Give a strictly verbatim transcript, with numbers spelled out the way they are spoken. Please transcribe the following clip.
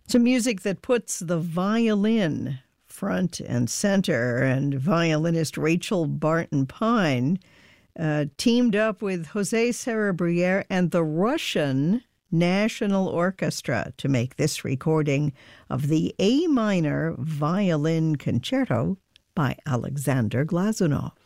To music that puts the violin front and center, and violinist Rachel Barton Pine uh, teamed up with Jose Serra-Briere and the Russian National Orchestra to make this recording of the A minor violin concerto by Alexander Glazunov.